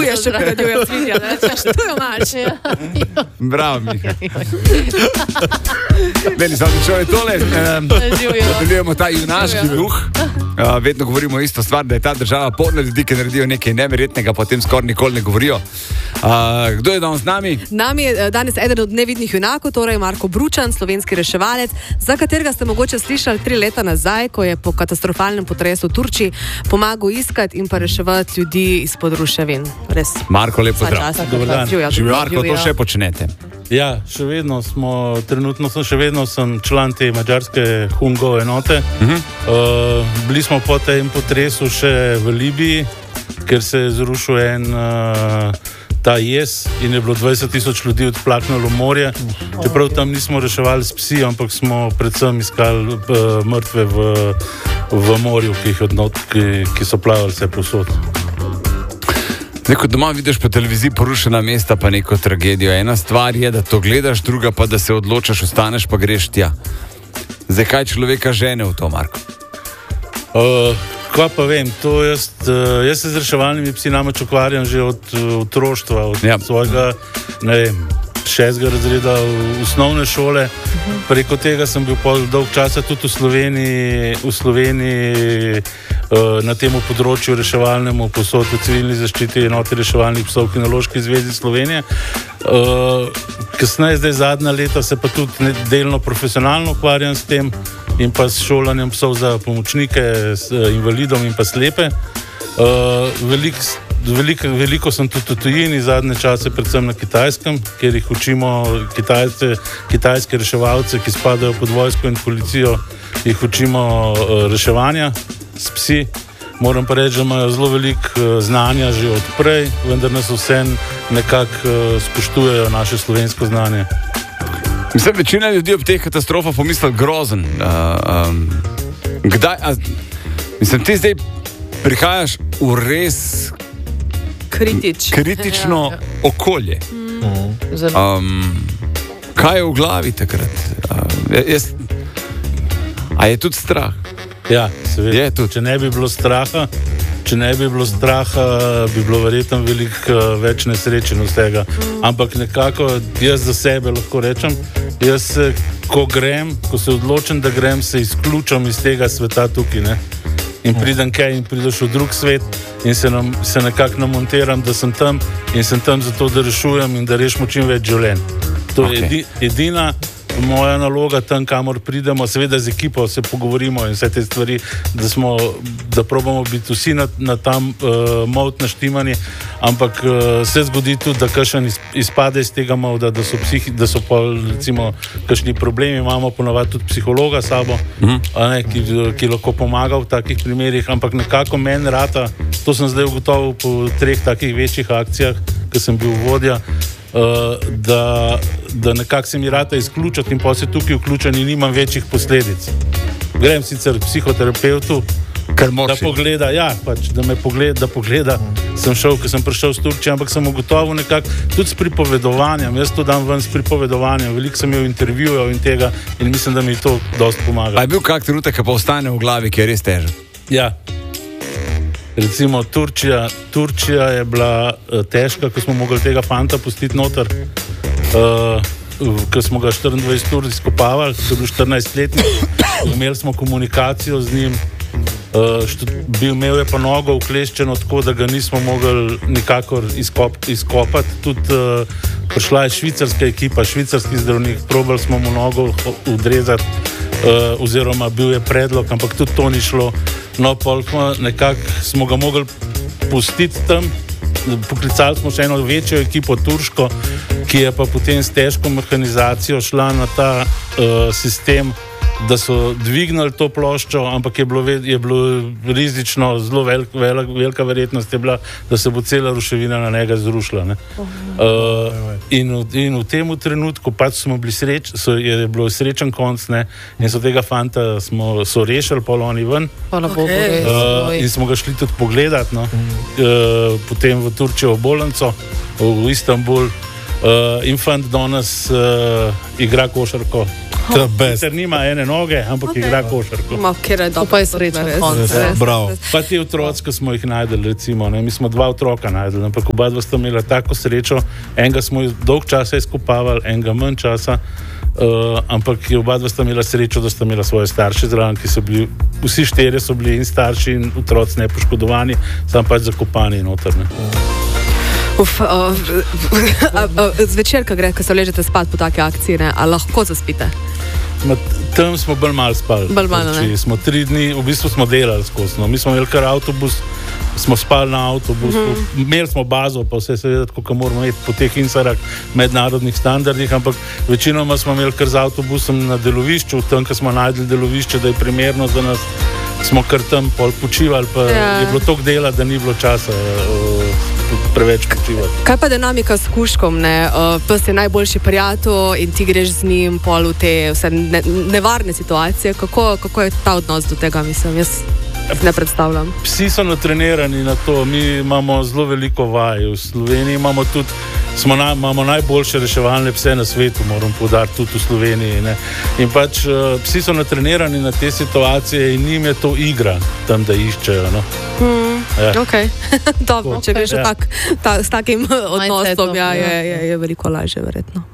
je še pregleduje svinja, ne? To je mač. Bravo, Miha. Beli, samo človek tole, nadaljujemo ta junaški duh. Vedno govorimo isto stvar, da je ta država polna ljudi, ki naredijo nekaj neverjetnega, potem skoraj nikoli ne govorijo. Kdo je danes z nami? Nami je danes eden od nevidnih junakov, torej Marko Bručan, slovenski reševalec, za katerega ste mogoče slišali 3 leta nazaj, ko je po katastrofalnem potresu v Turčiji pomagal iskati in pa reševati ljudi izpod ruševin. Res. Marko, lepo zdrav. Dobar dan. Živijo, Marko, to še počnete. Ja, še vedno sem član te mađarske Hungo enote. Bili smo po tem potresu še v Libiji, ker se je zrušil ta jez in je bilo 20,000 ljudi odplaknilo v morje. Čeprav tam nismo reševali s psi, ampak smo predvsem iskali mrtve v morju, ki so plavali vse povsod. Neko doma vidiš po televiziji porušena mesta, pa neko tragedijo. Ena stvar je, da to gledaš, druga pa, da se odločaš, ostaneš pa greš tja. Zdaj, kaj človeka žene v to, Marko? Kaj pa vem, jaz se z reševalnimi psi namreč ukvarjam že od otroštva, od svojega, ne vem, 6. razreda osnovne šole. Preko tega sem bil dolg časa tudi v Sloveniji na temu področju reševalnemu posod v civilni zaščiti enote reševalnih psov Kinološki zvezi Slovenije. Kasneje, zdaj zadnja leta, se pa tudi delno profesionalno ukvarjam s tem in pa s šolanjem psov za pomočnike, s invalidom in pa slepe. Veliko sem tudi v tujini, zadnje čase predvsem na Kitajskem, kjer jih učimo kitajske reševalce, ki spadajo pod vojsko in policijo, jih učimo reševanja s psi. Moram pa reči, da imajo zelo veliko znanja že od prej, vendar nas vse nekako spoštujejo naše slovensko znanje. Mislim, večina ljudi ob teh katastrofah pomisli grozen. Mislim, ti zdaj prihajaš v res kritično okolje. Kaj je v glavi takrat? A je tudi strah? Ja, seveda. Če ne bi bilo straha, bi bilo verjetno veliko več nesrečen od tega. Ampak nekako jaz za sebe lahko rečem, ko se odločim, da grem, se izključim iz tega sveta tukaj, ne? In pridem kaj in prideš v drug svet in se nekako namontiram, da sem tam in sem tam zato, da rešujem in da rešimo čim več življenj. To je edina moja naloga tam, kamor pridemo, seveda z ekipo se pogovorimo in vse te stvari, da probamo biti vsi na tam molt naštimani, ampak se zgodi tudi, da kakšen izpade iz tega molda, da so pa recimo kakšni problemi, imamo ponavadi tudi psihologa s sabo, ki lahko pomaga v takih primerih, ampak nekako meni rata, to sem zdaj ugotovil po 3 takih večjih akcijah, ki sem bil vodja, da nekako se mi rata izključiti in pa se tukaj vključen in nimam večjih posledic. Grem sicer psihoterapeutu, da pogleda, da pogleda, sem šel, ko sem prišel z Turčije, ampak sem ugotovil nekako tudi s pripovedovanjem, jaz to dam ven s pripovedovanjem, veliko sem imel intervjujev in tega in mislim, da mi to dosti pomaga. A je bil kak trenutek, ki pa ostane v glavi, ki je res težek? Ja. Recimo Turčija je bila težka, ko smo mogli tega fanta pustiti noter, ko smo ga 24 ur izkopavali, ko je bil 14-letnik, imeli smo komunikacijo z njim, imel je pa nogo ukleščeno tako, da ga nismo mogli nikakor izkopati. Tudi prišla je švicarska ekipa, švicarski zdravnik, probali smo mu nogo odrezati, oziroma bil je predlog, ampak tudi to ni šlo. No, nekako smo ga mogli pustiti tam, poklicali smo še eno večjo ekipo turško, ki je pa potem s težko mehanizacijo šla na ta sistem, da so dvignili to ploščo, ampak je bilo rizično, zelo velika verjetnost je bila, da se bo cela ruševina na njega zrušila. Ne? In v tem trenutku pač smo bili je bilo srečen konc, ne? In so tega fanta so rešili, pol oni ven. In smo ga šli tudi pogledati, no? Potem v Turčijo, v bolnico, v Istanbul. In fant danes igra košarko. Ker nima ene noge, ampak igra košarko. Kjer je dobro, pa je srečen konc. Pa ti otroci, ki smo jih najdeli, recimo, ne? Mi smo 2 otroka najdeli, ampak oba dva sta imela tako srečo, enega smo dolg časa izkopavali, enega manj časa, ampak oba dva sta imela srečo, da sta imela svoje starše zraven, ki so bili, vsi 4 so bili in starši in otroci nepoškodovani, sam pač zakopani notrne. Zvečer, ko se ležete spat po take akciji, a lahko zaspite? Tam smo bolj malo spali. Smo 3 dni, v bistvu smo delali skozi. No. Mi smo imeli kar avtobus, smo spali na avtobusu, imeli smo bazo, pa vse seveda, kako moramo imeti po teh insarah mednarodnih standardih, ampak večinoma smo imeli kar z avtobusom na delovišču, tam, ko smo najdeli delovišče, da je primerno za nas, smo kar tam pol počivali, pa je bilo toliko dela, da ni bilo časa preveč počivati. Kaj pa dinamika s kužkom, ne? Pes je najboljši prijatelj in ti greš z njim pol v te vse nevarne situacije. Kako je ta odnos do tega, mislim, jaz ne predstavljam. Psi so natrenirani na to, mi imamo zelo veliko vaj. V Sloveniji imamo tudi, imamo najboljše reševalne pse na svetu, moram poudariti, tudi v Sloveniji. Ne? In pač psi so natrenirani na te situacije in njim je to igra tam, da iščejo. No? Ok, dobro, če greš s takim odnosom, je veliko lažje, verjetno.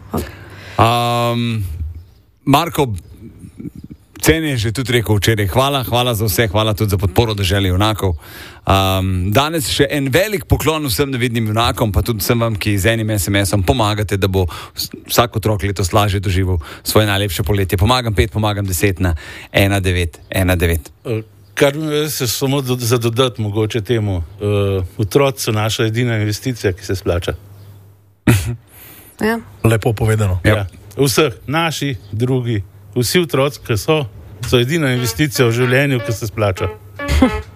Marko, Ceni je že tudi rekel včeraj, hvala za vse, hvala tudi za podporo Deželi junakov. Danes še en velik poklon vsem nevidnim junakom, pa tudi vsem vam, ki z enim SMS-om pomagate, da bo vsak otrok letos lažje doživel svoje najlepše poletje. Pomagam 5, pomagam 10 na 1919. Kar mi se samo za dodati mogoče temu, otroci so naša edina investicija, ki se splača. Ja. Lepo povedano. Ja. Vseh, naši, drugi, vsi otroci, ki so edina investicija v življenju, ki se splača.